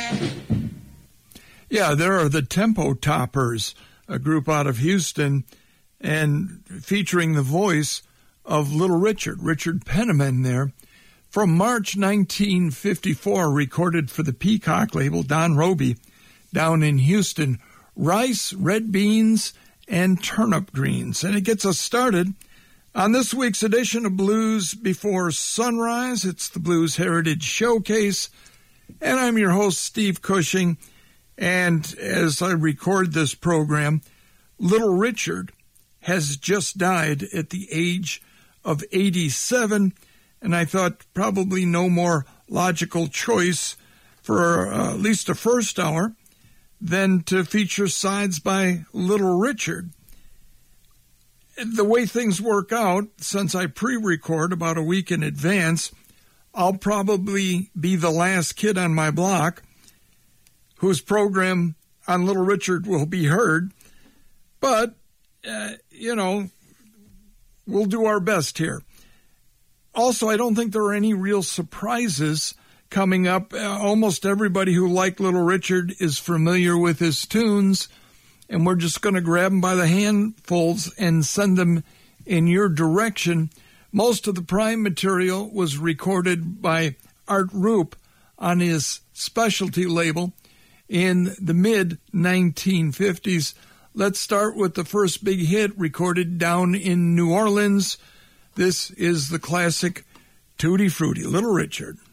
Yeah, there are the Tempo Toppers, a group out of Houston, and featuring the voice of Little Richard Penniman there. From March 1954, recorded for the Peacock label, Don Roby, down in Houston, Rice, Red Beans, and Turnip Greens. And it gets us started on this week's edition of Blues Before Sunrise. It's the Blues Heritage Showcase, and I'm your host, Steve Cushing. And as I record this program, Little Richard has just died at the age of 87, and I thought probably no more logical choice for at least a first hour than to feature sides by Little Richard. The way things work out, since I pre-record about a week in advance, I'll probably be the last kid on my block whose program on Little Richard will be heard. But, we'll do our best here. Also, I don't think there are any real surprises coming up. Almost everybody who liked Little Richard is familiar with his tunes, and we're just going to grab them by the handfuls and send them in your direction. Most of the Prime material was recorded by Art Roop on his specialty label in the mid-1950s. Let's start with the first big hit recorded down in New Orleans. This is the classic Tutti Frutti, Little Richard.